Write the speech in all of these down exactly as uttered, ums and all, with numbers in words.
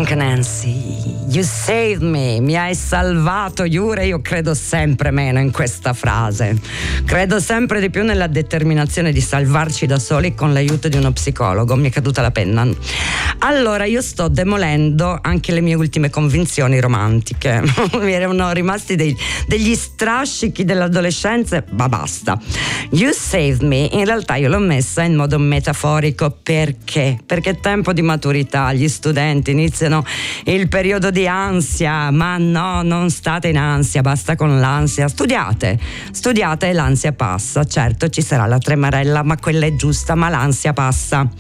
Frank Nancy, you saved me, mi hai salvato, Jure. Io credo sempre meno in questa frase, credo sempre di più nella determinazione di salvarci da soli con l'aiuto di uno psicologo. Mi è caduta la penna. Allora, io sto demolendo anche le mie ultime convinzioni romantiche. Mi erano rimasti dei, degli strascichi dell'adolescenza, ma basta. You saved me, in realtà io l'ho messa in modo metaforico. Perché? Perché è tempo di maturità, gli studenti iniziano il periodo di ansia, ma no, non state in ansia, basta con l'ansia, studiate, studiate e l'ansia passa. Certo, ci sarà la tremarella, ma quella è giusta, ma l'ansia passa.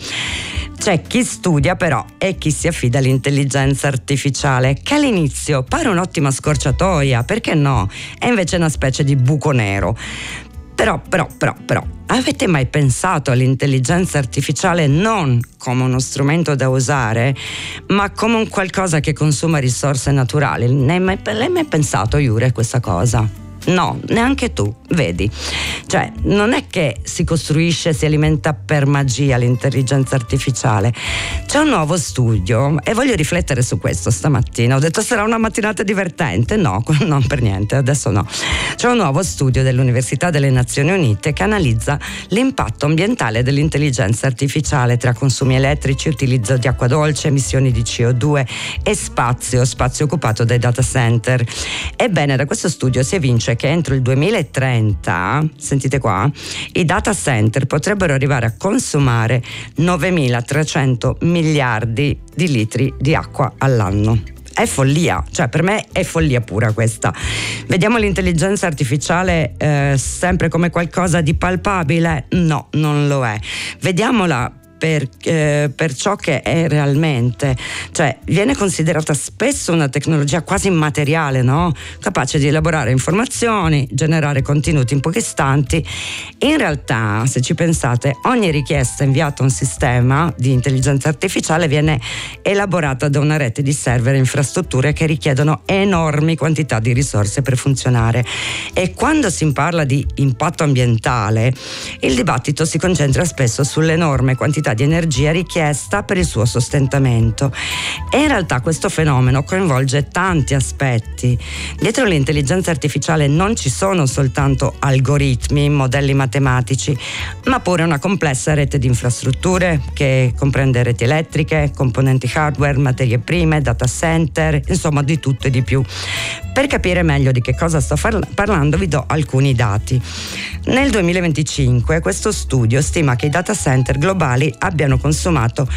C'è chi studia però e chi si affida all'intelligenza artificiale, che all'inizio pare un'ottima scorciatoia, perché no? È invece una specie di buco nero. Però, però, però, però, avete mai pensato all'intelligenza artificiale non come uno strumento da usare, ma come un qualcosa che consuma risorse naturali? Ne hai mai, l'hai mai pensato, Jure, questa cosa? No, neanche tu, vedi. Cioè, non è che si costruisce, si alimenta per magia l'intelligenza artificiale. C'è un nuovo studio e voglio riflettere su questo stamattina. Ho detto sarà una mattinata divertente. No, non per niente, adesso no. C'è un nuovo studio dell'Università delle Nazioni Unite che analizza l'impatto ambientale dell'intelligenza artificiale tra consumi elettrici, utilizzo di acqua dolce, emissioni di C O due e spazio, spazio occupato dai data center. Ebbene, da questo studio si evince che entro il duemilatrenta, sentite qua, i data center potrebbero arrivare a consumare novemilatrecento miliardi di litri di acqua all'anno. È follia, cioè per me è follia pura questa. Vediamo l'intelligenza artificiale eh, sempre come qualcosa di palpabile? No, non lo è. Vediamola Per, eh, per ciò che è realmente, cioè viene considerata spesso una tecnologia quasi immateriale, no? Capace di elaborare informazioni, generare contenuti in pochi istanti. In realtà, se ci pensate, ogni richiesta inviata a un sistema di intelligenza artificiale viene elaborata da una rete di server e infrastrutture che richiedono enormi quantità di risorse per funzionare. E quando si parla di impatto ambientale, il dibattito si concentra spesso sull'enorme quantità di energia richiesta per il suo sostentamento. E in realtà questo fenomeno coinvolge tanti aspetti. Dietro l'intelligenza artificiale non ci sono soltanto algoritmi, modelli matematici, ma pure una complessa rete di infrastrutture che comprende reti elettriche, componenti hardware, materie prime, data center, insomma di tutto e di più. Per capire meglio di che cosa sto parlando vi do alcuni dati. Nel duemilaventicinque questo studio stima che i data center globali abbiano consumato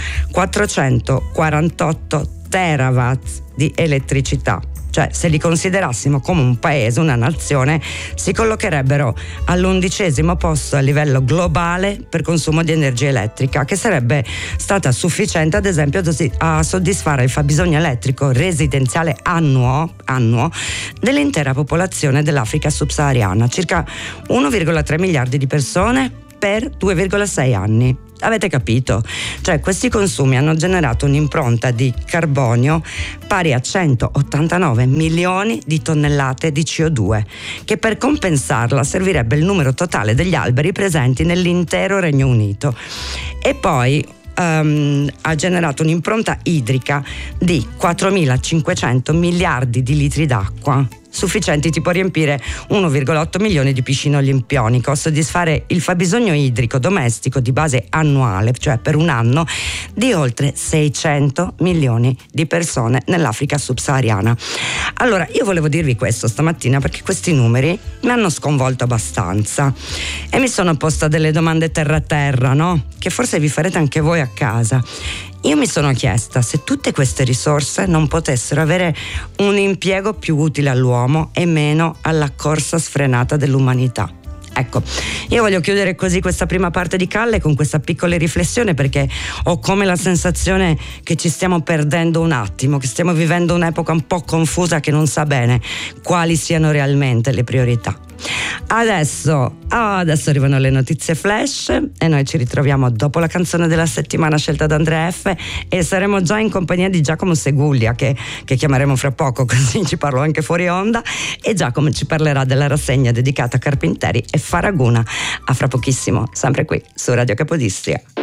quattrocentoquarantotto terawatt di elettricità. Cioè, se li considerassimo come un paese, una nazione, si collocherebbero all'undicesimo posto a livello globale per consumo di energia elettrica, che sarebbe stata sufficiente ad esempio a soddisfare il fabbisogno elettrico residenziale annuo, annuo dell'intera popolazione dell'Africa subsahariana, circa uno virgola tre miliardi di persone per due virgola sei anni. Avete capito? Cioè, questi consumi hanno generato un'impronta di carbonio pari a centottantanove milioni di tonnellate di C O due, che per compensarla servirebbe il numero totale degli alberi presenti nell'intero Regno Unito. E poi Um, ha generato un'impronta idrica di quattromilacinquecento miliardi di litri d'acqua, sufficienti tipo a riempire uno virgola otto milioni di piscine olimpioniche o soddisfare il fabbisogno idrico domestico di base annuale, cioè per un anno, di oltre seicento milioni di persone nell'Africa subsahariana. Allora, io volevo dirvi questo stamattina perché questi numeri mi hanno sconvolto abbastanza e mi sono posta delle domande terra a terra, no? Che forse vi farete anche voi a casa. Io mi sono chiesta se tutte queste risorse non potessero avere un impiego più utile all'uomo e meno alla corsa sfrenata dell'umanità. Ecco, io voglio chiudere così questa prima parte di Calle con questa piccola riflessione, perché ho come la sensazione che ci stiamo perdendo un attimo, che stiamo vivendo un'epoca un po' confusa, che non sa bene quali siano realmente le priorità. Adesso, oh, adesso arrivano le notizie flash e noi ci ritroviamo dopo la canzone della settimana scelta da Andrea F, e saremo già in compagnia di Giacomo Seguglia che, che chiameremo fra poco, così ci parlo anche fuori onda, e Giacomo ci parlerà della rassegna dedicata a Carpentieri e Faraguna. A fra pochissimo, sempre qui su Radio Capodistria.